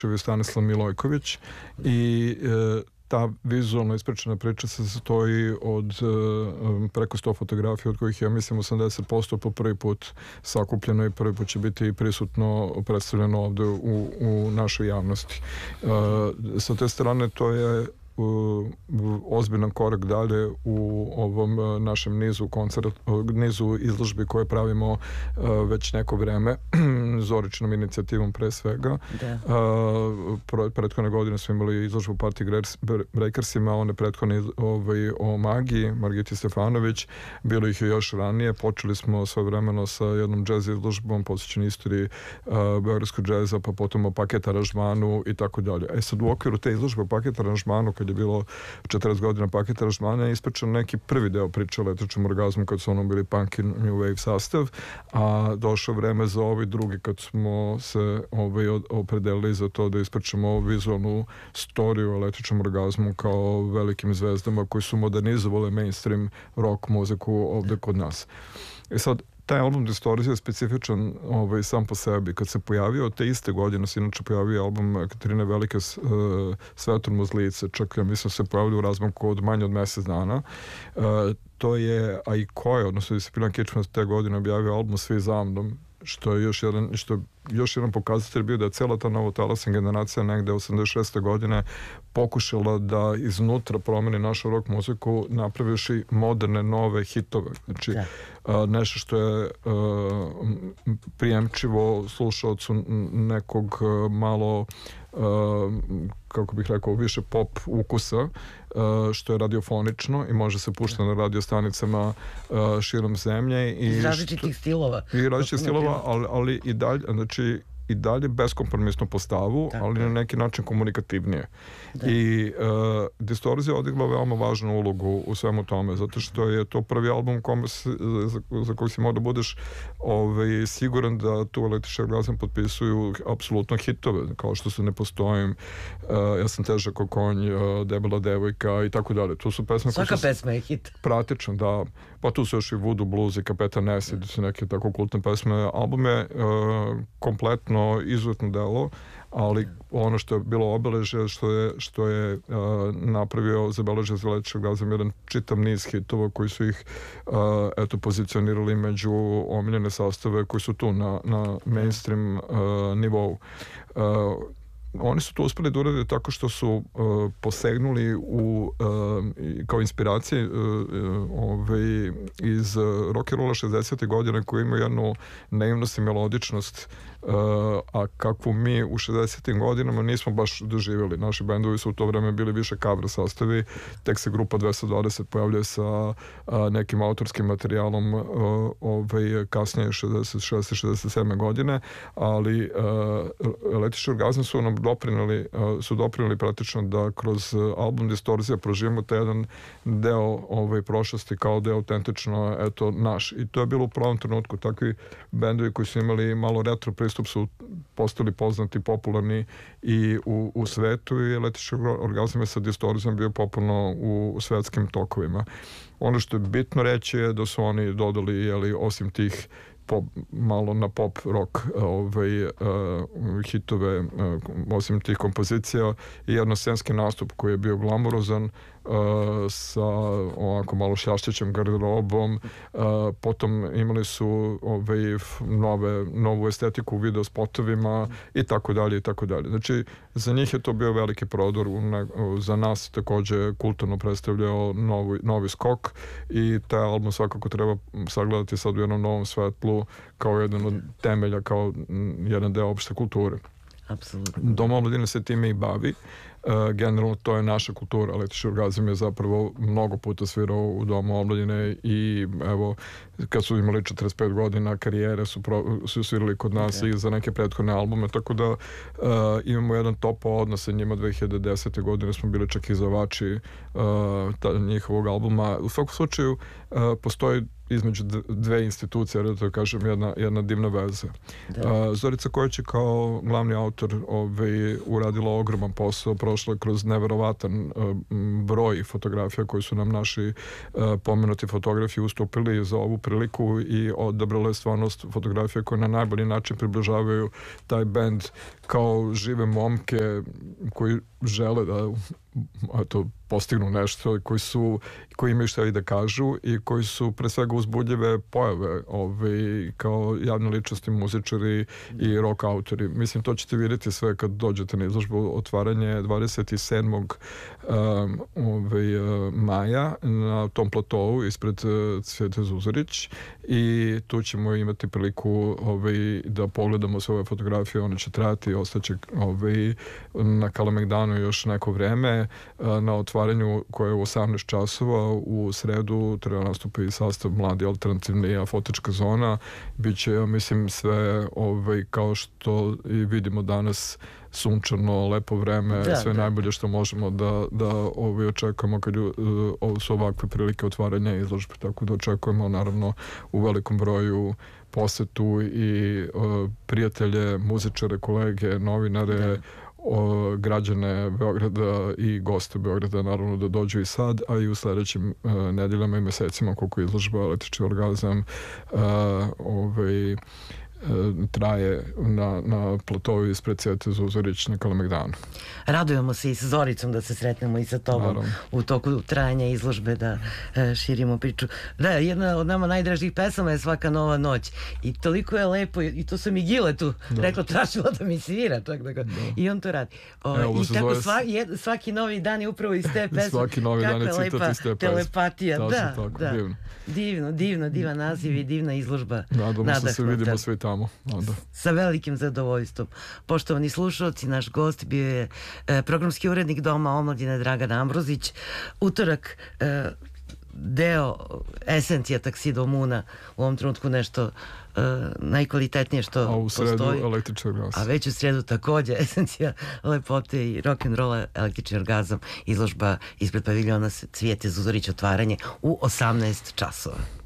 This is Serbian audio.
Stanislav Milojković i ta vizualno ispričana priča se sastoji od preko 100 fotografija, od kojih je, mislim, 80% po prvi put sakupljeno i prvi put će biti prisutno predstavljeno ovde u našoj javnosti. Sa te strane to je ozbiljan korak dalje u ovom našem nizu izložbi koje pravimo već neko vreme, Zoričinom inicijativom pre svega. Prethodne godine smo imali izložbu Party Breakersima, one prethodne o magiji, Margiti Stefanović, bilo ih je još ranije, počeli smo svojevremeno sa jednom džez izložbom, posvećenoj istoriji beogradskog džeza, pa potom o paket aranžmanu i tako dalje. Sad u okviru te izložbe paket aranžmanu, kad je bilo 40 godina paket aranžmana, je ispričan neki prvi deo priče o električnom orgazmu kad su ono bili punk i new wave sastav, a došlo vreme za ovaj drugi kad smo se opredelili za to da ispričamo vizualnu storiju o električnom orgazmu kao velikim zvezdama koji su modernizovali mainstream rock muziku ovde kod nas. I sad, taj album Distorzija je specifičan sam po sebi. Kad se pojavio te iste godine se inače pojavio album Katarine Velike Svetom uz lice, čak ja mislim se pojavio u razmaku od manje od mesec dana. To je Aikoje, odnosno Disciplina Kičma te godine objavio album Svi za mnom, što je još jedan pokazatelj bio da je cela ta novotalasna generacija negde 86. godine pokušala da iznutra promeni našu rock muziku napravivši moderne, nove hitove. Znači, nešto što je prijemčivo slušaocu nekog malo kako bih rekao, više pop ukusa, što je radiofonično i može se puštati na radiostanicama širom zemlje. Iz različitih stilova. I različitih stilova, ali i dalje, znači, i dalje beskompromisno po stavu, ali na neki način komunikativnije. I Distorzija odigla veoma važnu ulogu u svemu tome, zato što je to prvi album za koji si mora da budeš siguran da tu električni orgazam potpisuju apsolutno hitove, kao što se Ne postojim, Ja sam težak ko konj, Debela devojka i tako dalje. Tu su pesme svaka pesma je hit. Praktično, da. Pa tu su još i Voodoo Blues i Kapetan Acid, su neke tako kultne pesme. Album je kompletno izuzetno delo, ali ono što je bilo obeležje, što je napravio, zabeležio za električni orgazam jedan čitav niz hitova koji su ih pozicionirali među omiljene sastave koji su tu na mainstream nivou. Oni su to uspeli da urade tako što su posegnuli kao inspiracije iz rock and rolla 60. godine koji imaju jednu naivnost i melodičnost, a kakvu mi u 60. godinama nismo baš doživjeli. Naši bendovi su u to vreme bili više cover sastavi, tek se grupa 220 pojavljuje sa nekim autorskim materijalom kasnije 66. 67. godine, ali električni orgazam su nam doprinali praktično da kroz album Distorzija proživimo taj jedan deo prošlosti kao da je autentično naš. I to je bilo u pravom trenutku. Takvi bendovi koji su imali malo retro pristup su postali poznati, popularni i u svetu i električni orgazam je sa Distorzijom bio popularno u svetskim tokovima. Ono što je bitno reći je da su oni dodali, osim tih malo na pop rock hitove, osim tih kompozicija i jednoscenski nastup koji je bio glamurozan sa ovako malo šljašćećem garderobom, potom imali su novu estetiku u video spotovima i tako dalje i tako dalje. Znači, za njih je to bio veliki prodor, za nas takođe kulturno predstavljao novi skok i taj album svakako treba sagledati sad u jednom novom svetlu kao jedan od temelja, kao jedan deo opšte kulture. Apsolutno. Dom omladine se time i bavi. Generalno to je naša kultura. Električni orgazam je zapravo mnogo puta svirao u Domu omladine i evo, kad su imali 45 godina karijere su svirali kod nas i za neke prethodne albume, tako da imamo jedan top odnos sa njima. 2010. godine smo bili čak izdavači njihovog albuma. U svakom slučaju postoji između dve institucije, da to kažem, jedna divna veza. Zorica Kojić je kao glavni autor uradila ogroman posao, prošla kroz neverovatan broj fotografija koji su nam naši pomenuti fotografi ustupili za ovu priliku i odabrale stvarno fotografije koje na najbolji način približavaju taj bend kao žive momke koji žele da postignu nešto, koji imaju šta i da kažu i koji su pre svega uzbudljive pojave kao javne ličnosti, muzičari i rock autori. Mislim, to ćete vidjeti sve kad dođete na izložbu. Otvaranje 27. maja na tom platovu ispred Cvijete Zuzorić i tu ćemo imati priliku da pogledamo sve ove fotografije. One će trajati, ostaće na Kalemegdanu još neko vreme. Na otvaranju koje je u 18 časova u sredu treba nastupa i sastav Mladi alternativni afotička zona. Biće, ja mislim, sve kao što i vidimo danas, sunčano, lepo vreme, sve najbolje što možemo da očekujemo kad su ovakve prilike otvaranja izložbe, tako da očekujemo naravno u velikom broju posetu i prijatelje, muzičare, kolege, novinare, građane Beograda i goste Beograda naravno da dođu i sad, a i u sledećim nedeljama i mesecima koliko izložba Električni orgazam traje na platovu ispred Cvijete Zuzorić na Kalemegdanu. Radujemo se i sa Zoricom da se sretnemo i sa tobom u toku trajanja izložbe, da širimo priču. Da, jedna od nama najdražih pesama je Svaka nova noć i toliko je lepo i to sam i Giletu rekla, tražila da mi svira čak i on to radi. I tako svaki novi dan je upravo iz te pesme. Svaki novi dan je citat iz te pesme. Telepatija, divno, divan naziv i divna izložba. Nadamo se se vidimo svi tamo. Sa velikim zadovoljstvom. Poštovani slušalci, naš gost bio je programski urednik Doma omladine Dragan Ambrozić. Utorak deo esencija Taksida Muna, u ovom trenutku nešto najkvalitetnije što postoji. A u sredu Električni orgazam. A već u sredu takođe esencija lepote i rock'n'rolla, Električni orgazam, izložba ispred paviljona Cvijete Zuzorić, otvaranje u 18 časova.